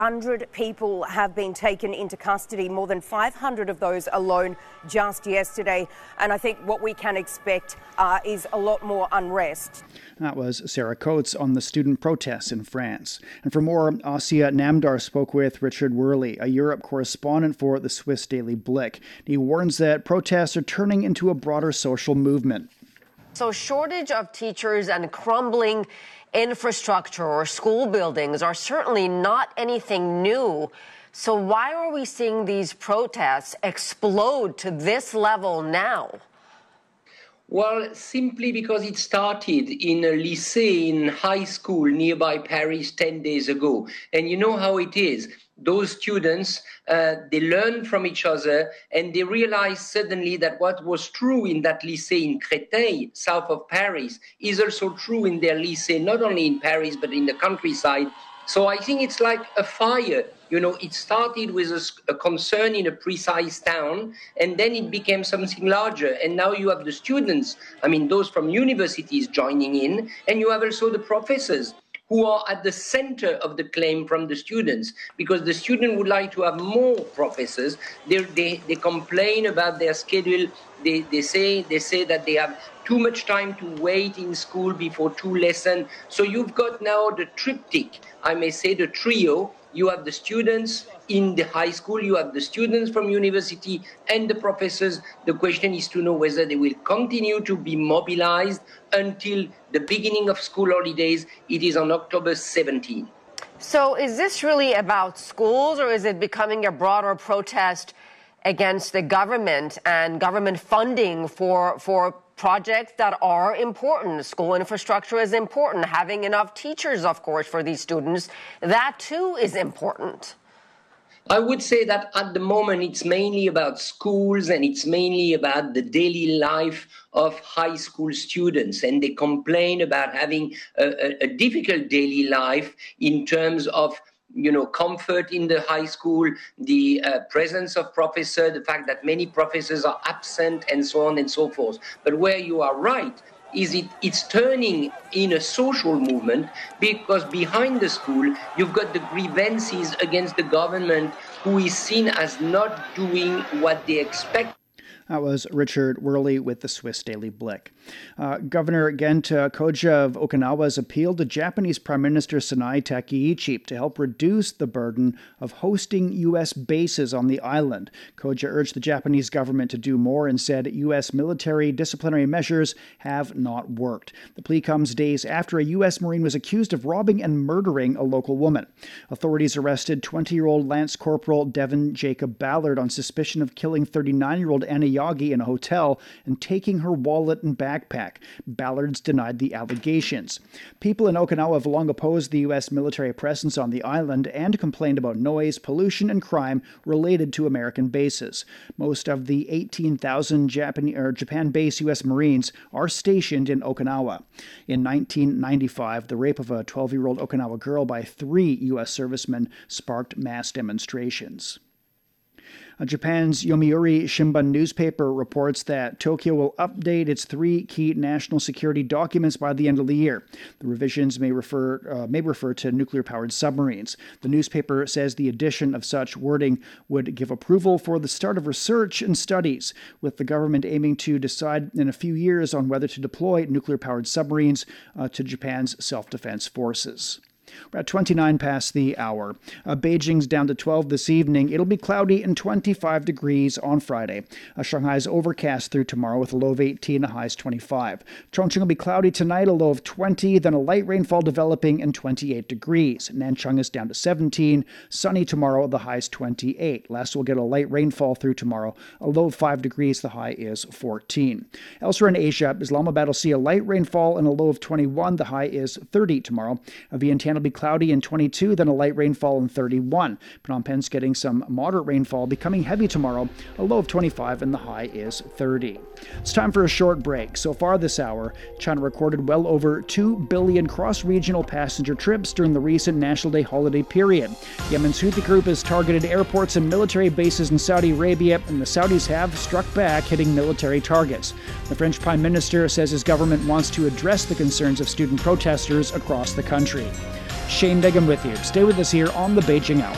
100 people have been taken into custody, more than 500 of those alone just yesterday. And I think what we can expect is a lot more unrest. That was Sarah Coates on the student protests in France. And for more, Asia Namdar spoke with Richard Worley, a Europe correspondent for the Swiss Daily Blick. He warns that protests are turning into a broader social movement. So shortage of teachers and crumbling infrastructure or school buildings are certainly not anything new. So why are we seeing these protests explode to this level now? Well, simply because it started in a lycée in high school nearby Paris 10 days ago. And you know how it is. Those students, they learn from each other and they realize suddenly that what was true in that lycée in Créteil, south of Paris, is also true in their lycée, not only in Paris, but in the countryside. So I think it's like a fire. You know, it started with a concern in a precise town, and then it became something larger. And now you have the students, those from universities joining in, and you have also the professors who are at the center of the claim from the students, because the student would like to have more professors. They complain about their schedule. They say that they have too much time to wait in school before 2 lessons. So you've got now the triptych, I may say the trio. You have the students in the high school, you have the students from university and the professors. The question is to know whether they will continue to be mobilized until the beginning of school holidays. It is on October 17. So is this really about schools, or is it becoming a broader protest against the government and government funding for projects that are important? School infrastructure is important. Having enough teachers, of course, for these students, that too is important. I would say that at the moment it's mainly about schools and it's mainly about the daily life of high school students. And they complain about having a difficult daily life in terms of comfort in the high school, the presence of professors, the fact that many professors are absent, and so on and so forth. But where you are right is it's turning in a social movement, because behind the school, you've got the grievances against the government, who is seen as not doing what they expect. That was Richard Worley with the Swiss Daily Blick. Governor Kenta Koja of Okinawa has appealed to Japanese Prime Minister Sanae Takaichi to help reduce the burden of hosting U.S. bases on the island. Koja urged the Japanese government to do more and said U.S. military disciplinary measures have not worked. The plea comes days after a U.S. Marine was accused of robbing and murdering a local woman. Authorities arrested 20-year-old Lance Corporal Devin Jacob Ballard on suspicion of killing 39-year-old Anna Yagi in a hotel and taking her wallet and backpack. Ballard's denied the allegations. People in Okinawa have long opposed the U.S. military presence on the island and complained about noise, pollution, and crime related to American bases. Most of the 18,000 Japan-based U.S. Marines are stationed in Okinawa. In 1995, the rape of a 12-year-old Okinawa girl by 3 U.S. servicemen sparked mass demonstrations. Japan's Yomiuri Shimbun newspaper reports that Tokyo will update its 3 key national security documents by the end of the year. The revisions may refer to nuclear-powered submarines. The newspaper says the addition of such wording would give approval for the start of research and studies, with the government aiming to decide in a few years on whether to deploy nuclear-powered submarines to Japan's self-defense forces. We're at 29 past the hour. Beijing's down to 12 this evening. It'll be cloudy and 25 degrees on Friday. Shanghai's overcast through tomorrow with a low of 18, a highs 25. Chongqing will be cloudy tonight, a low of 20, then a light rainfall developing and 28 degrees. Nanchang is down to 17. Sunny tomorrow, the highs 28. Last we'll get a light rainfall through tomorrow, a low of 5 degrees, the high is 14. Elsewhere in Asia, Islamabad will see a light rainfall and a low of 21, the high is 30 tomorrow. Vientiane will be cloudy and 22, then a light rainfall and 31. Phnom Penh's getting some moderate rainfall, becoming heavy tomorrow, a low of 25 and the high is 30. It's time for a short break. So far this hour, China recorded well over 2 billion cross-regional passenger trips during the recent National Day holiday period. Yemen's Houthi group has targeted airports and military bases in Saudi Arabia, and the Saudis have struck back, hitting military targets. The French Prime Minister says his government wants to address the concerns of student protesters across the country. Shane Degum with you. Stay with us here on the Beijing Hour.